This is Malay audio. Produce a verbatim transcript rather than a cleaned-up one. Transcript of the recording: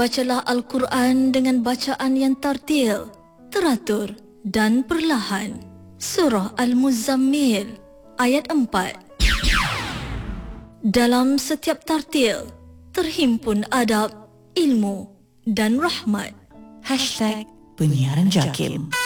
Bacalah Al-Quran dengan bacaan yang tartil, teratur dan perlahan. Surah Al-Muzammil ayat empat. Dalam setiap tartil terhimpun adab, ilmu dan rahmat. Hashtag Penyiaran Jakim.